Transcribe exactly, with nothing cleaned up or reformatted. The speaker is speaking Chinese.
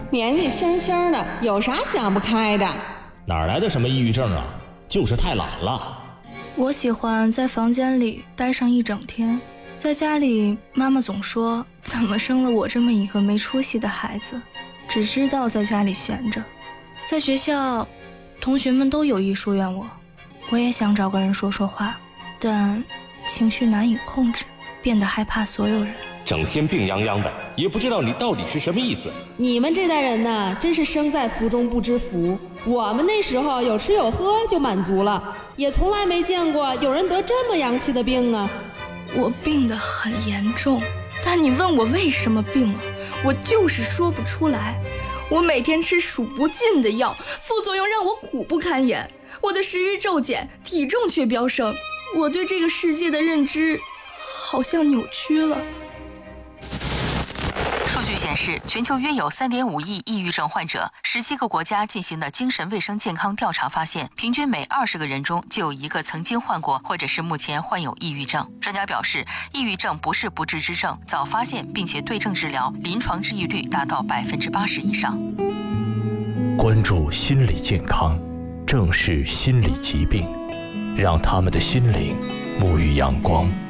年纪轻轻的，有啥想不开的？ 哪来的什么抑郁症啊？就是太懒了。 我喜欢在房间里待上一整天，在家里妈妈总说怎么生了我这么一个没出息的孩子，只知道在家里闲着。在学校同学们都有意疏远我，我也想找个人说说话，但情绪难以控制，变得害怕所有人。 整天病殃殃的，也不知道你到底是什么意思。 你们这代人呢，真是生在福中不知福。我们那时候有吃有喝就满足了，也从来没见过有人得这么洋气的病啊。 我病得很严重，但你问我为什么病了，我就是说不出来。我每天吃数不尽的药，副作用让我苦不堪言。我的食欲骤减，体重却飙升。我对这个世界的认知好像扭曲了。 数据显示，全球约有 三点五亿抑郁症患者。十七个国家进行的精神卫生健康调查发现，平均每二十个人中就有一个曾经患过或者是目前患有抑郁症。专家表示，抑郁症不是不治之症，早发现并且对症治疗，临床治愈率达到百分之八十以上。 关注心理健康，正视心理疾病，让他们的心灵沐浴阳光。